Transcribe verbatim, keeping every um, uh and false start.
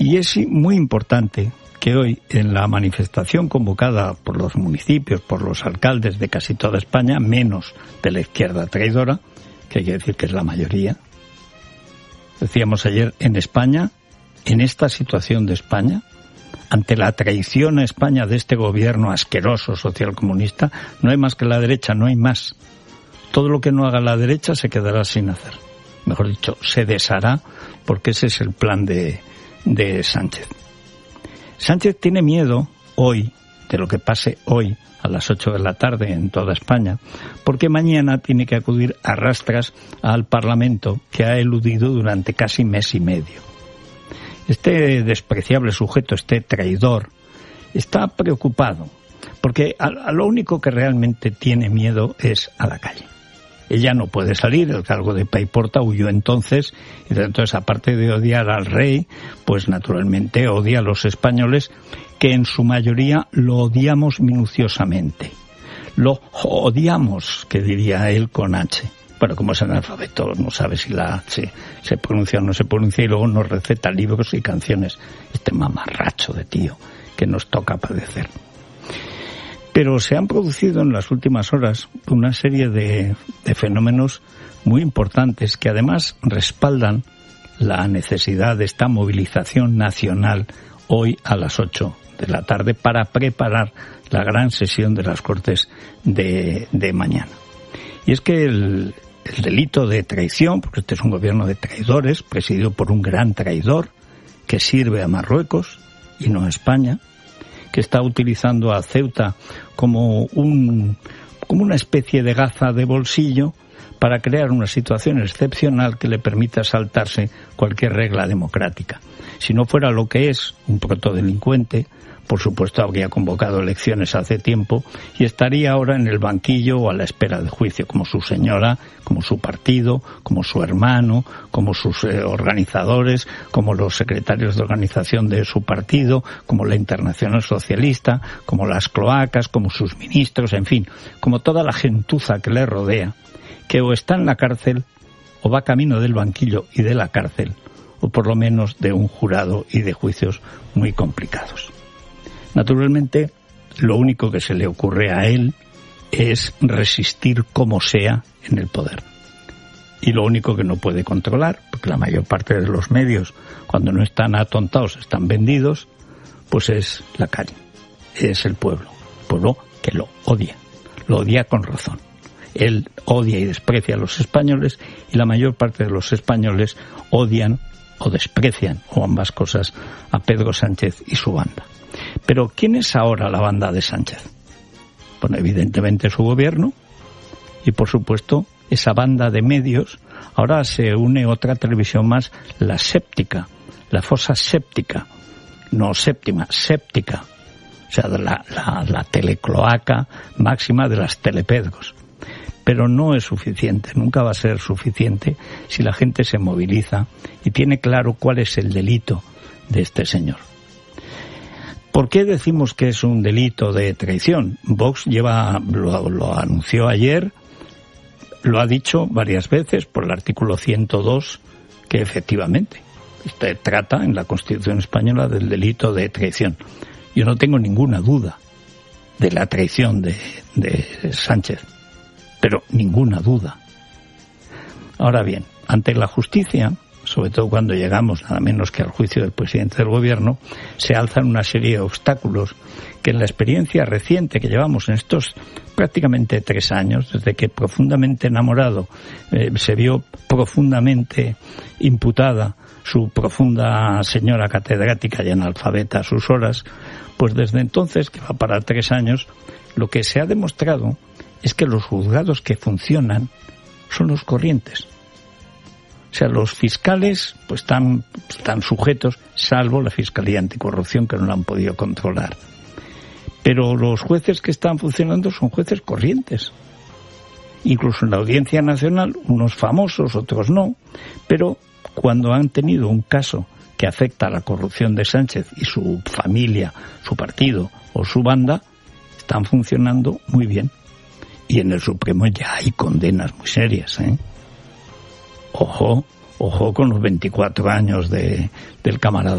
Y es muy importante que hoy, en la manifestación convocada por los municipios, por los alcaldes de casi toda España, menos de la izquierda traidora, que hay que decir que es la mayoría, decíamos ayer, en España, en esta situación de España, ante la traición a España de este gobierno asqueroso socialcomunista, no hay más que la derecha, no hay más. Todo lo que no haga la derecha se quedará sin hacer. Mejor dicho, se deshará, porque ese es el plan de, de Sánchez. Sánchez tiene miedo hoy, de lo que pase hoy a las ocho de la tarde en toda España, porque mañana tiene que acudir a rastras al Parlamento, que ha eludido durante casi mes y medio. Este despreciable sujeto, este traidor, está preocupado, porque a, a lo único que realmente tiene miedo es a la calle. Ella no puede salir, el cargo de Paiporta huyó entonces, y entonces, aparte de odiar al rey, pues naturalmente odia a los españoles, que en su mayoría lo odiamos minuciosamente. Lo odiamos, que diría él con H. Bueno, como es analfabeto, no sabe si la H se pronuncia o no se pronuncia, y luego nos receta libros y canciones. Este mamarracho de tío que nos toca padecer. Pero se han producido en las últimas horas una serie de, de fenómenos muy importantes que además respaldan la necesidad de esta movilización nacional hoy a las ocho de la tarde para preparar la gran sesión de las Cortes de, de mañana. Y es que el, el delito de traición, porque este es un gobierno de traidores, presidido por un gran traidor que sirve a Marruecos y no a España, que está utilizando a Ceuta como un como una especie de gaza de bolsillo para crear una situación excepcional que le permita saltarse cualquier regla democrática. Si no fuera lo que es, un protodelincuente, por supuesto habría convocado elecciones hace tiempo y estaría ahora en el banquillo o a la espera de juicio, como su señora, como su partido, como su hermano, como sus eh, organizadores, como los secretarios de organización de su partido, como la Internacional Socialista, como las cloacas, como sus ministros, en fin, como toda la gentuza que le rodea, que o está en la cárcel o va camino del banquillo y de la cárcel, o por lo menos de un jurado y de juicios muy complicados. Naturalmente, lo único que se le ocurre a él es resistir como sea en el poder. Y lo único que no puede controlar, porque la mayor parte de los medios, cuando no están atontados, están vendidos, pues es la calle, es el pueblo. El pueblo que lo odia, lo odia con razón. Él odia y desprecia a los españoles y la mayor parte de los españoles odian o desprecian, o ambas cosas, a Pedro Sánchez y su banda. Pero ¿quién es ahora la banda de Sánchez? Bueno, evidentemente su gobierno y, por supuesto, esa banda de medios. Ahora se une otra televisión más, la séptica, la fosa séptica, no séptima, séptica, o sea, la, la, la telecloaca máxima de las telepedgos. Pero no es suficiente, nunca va a ser suficiente si la gente se moviliza y tiene claro cuál es el delito de este señor. ¿Por qué decimos que es un delito de traición? Vox lleva, lo, lo anunció ayer, lo ha dicho varias veces por el artículo ciento dos, que efectivamente este trata en la Constitución española del delito de traición. Yo no tengo ninguna duda de la traición de, de Sánchez, pero ninguna duda. Ahora bien, ante la justicia, sobre todo cuando llegamos nada menos que al juicio del presidente del gobierno, se alzan una serie de obstáculos que en la experiencia reciente que llevamos en estos prácticamente tres años, desde que profundamente enamorado eh, se vio profundamente imputada su profunda señora catedrática y analfabeta a sus horas, pues desde entonces, que va para tres años, lo que se ha demostrado es que los juzgados que funcionan son los corrientes. O sea, los fiscales pues están, están sujetos, salvo la Fiscalía Anticorrupción, que no lo han podido controlar. Pero los jueces que están funcionando son jueces corrientes. Incluso en la Audiencia Nacional, unos famosos, otros no, pero cuando han tenido un caso que afecta a la corrupción de Sánchez y su familia, su partido o su banda, están funcionando muy bien. Y en el Supremo ya hay condenas muy serias, ¿eh? Ojo, ojo con los veinticuatro años de, del camarada